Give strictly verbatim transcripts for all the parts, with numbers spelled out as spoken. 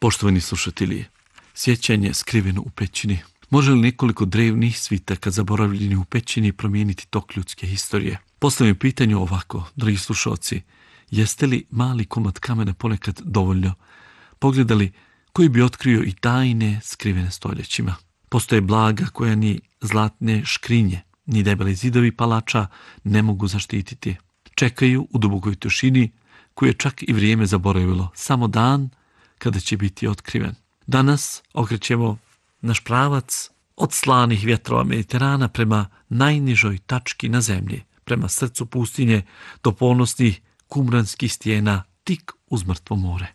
Poštovani slušatelji, sjećanje skriveno u pećini. Može li nekoliko drevnih svitaka zaboravljeni u pećini promijeniti tok ljudske historije? Postavljam pitanje ovako, dragi slušalci, jeste li mali komad kamena ponekad dovoljno pogledali koji bi otkrio i tajne skrivene stoljećima? Postoje blaga koja ni zlatne škrinje, ni debeli zidovi palača ne mogu zaštititi. Čekaju u dubokoj tišini koju je čak i vrijeme zaboravilo, samo dan kada će biti otkriven. Danas okrećemo naš pravac od slanih vjetrova Mediterana prema najnižoj tački na zemlji, prema srcu pustinje do ponosnih kumranskih stijena tik uz mrtvo more.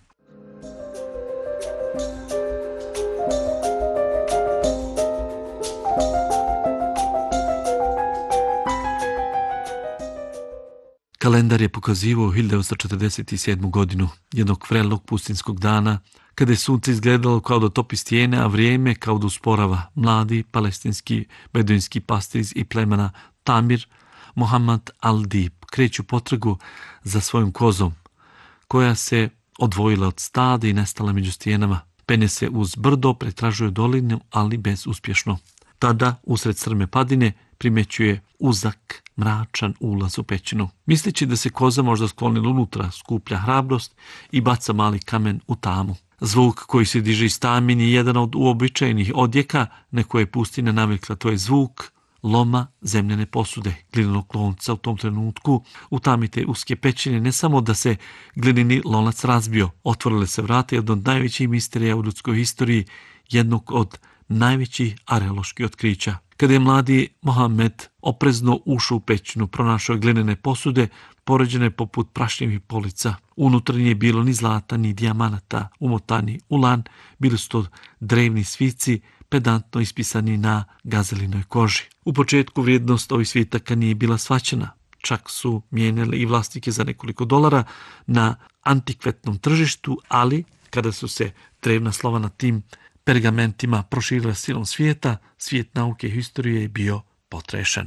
Kalendar je pokazivao hiljadu devetsto četrdeset sedmu. godinu, jednog vrelog pustinskog dana, kada je sunce izgledalo kao da topi stijene, a vrijeme kao da usporava. Mladi palestinski beduinski pastir i plemena Tamir, Mohammad al-Dib kreću potragu za svojom kozom, koja se odvojila od stada i nestala među stijenama. Penje se uz brdo, pretražuje dolinu, ali bezuspješno. Tada, usred strme padine, primjećuje uzak, mračan ulaz u pećinu. Misleći da se koza možda sklonila unutra, skuplja hrabrost i baca mali kamen u tamu. Zvuk koji se diže iz tamin je jedan od uobičajenih odjeka na koje je pustina navikla. To je zvuk loma zemljane posude, glinenog lonca. U tom trenutku u tami te uske pećine ne samo da se glineni lonac razbio, otvorile se vrata jedno od najvećih misterija u ljudskoj historiji, jednog od najvećih arheoloških otkrića. Kada je mladi Mohamed oprezno ušao u pećinu, pronašao glinene posude, poređene poput prašnjevih polica. Unutra nije bilo ni zlata, ni dijamanata, umotani u lan, bili su to drevni svici, pedantno ispisani na gazelinoj koži. U početku vrijednost ovih svitaka nije bila shvaćena. Čak su mijenjale i vlasnike za nekoliko dolara na antikvetnom tržištu, ali kada su se drevna slova na tim pergamentima proširila silom svijeta, svijet nauke i historije je bio potrešen.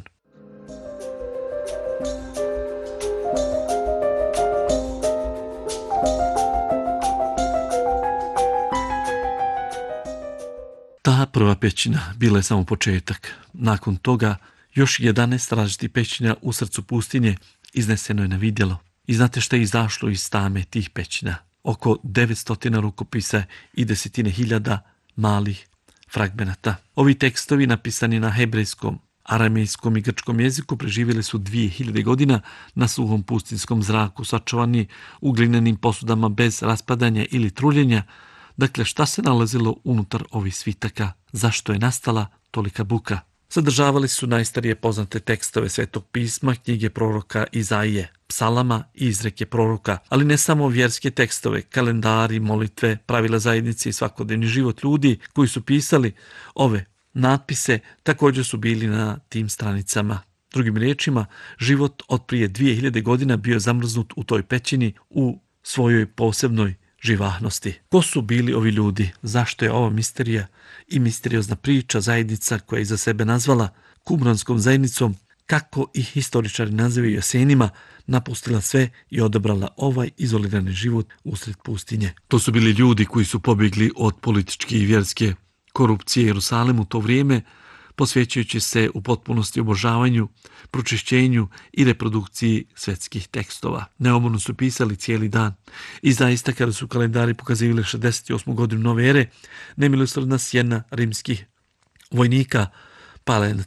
Ta prva pećina bila je samo početak. Nakon toga još jedanaest različitih pećina u srcu pustinje izneseno je na vidjelo. I znate šta je izašlo iz tame tih pećina? Oko devetsto rukopisa i desetine hiljada malih fragmenata. Ovi tekstovi napisani na hebrejskom, aramejskom i grčkom jeziku preživjeli su dvije hiljade godina na suhom pustinskom zraku, sačuvani u glinenim posudama bez raspadanja ili truljenja. Dakle, šta se nalazilo unutar ovih svitaka? Zašto je nastala tolika buka? Sadržavali su najstarije poznate tekstove Svetog pisma, knjige proroka Izaije, psalama i izreke proroka, ali ne samo vjerske tekstove, kalendari, molitve, pravila zajednice i svakodnevni život ljudi koji su pisali ove natpise također su bili na tim stranicama. Drugim riječima, život od prije dvije hiljade godina bio zamrznut u toj pećini u svojoj posebnoj živahnosti. Ko su bili ovi ljudi? Zašto je ova misterija i misteriozna priča zajednica koja je iza sebe nazvala kumranskom zajednicom, kako ih historičari nazivaju Jesenima, napustila sve i odabrala ovaj izolirani život usred pustinje? To su bili ljudi koji su pobjegli od političke i vjerske korupcije Jerusalemu u to vrijeme, posvećujući se u potpunosti obožavanju, pročišćenju i reprodukciji svetskih tekstova. Neumorno su pisali cijeli dan. I zaista, kada su kalendari pokazivali šezdeset osmu godinu nove ere, nemilosrdna sjena rimskih vojnika pala je na